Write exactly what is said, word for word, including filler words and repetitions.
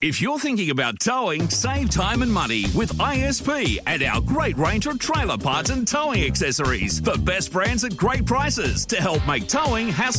If you're thinking about towing, save time and money with I S P and our great range of trailer parts and towing accessories. The best brands at great prices to help make towing hassle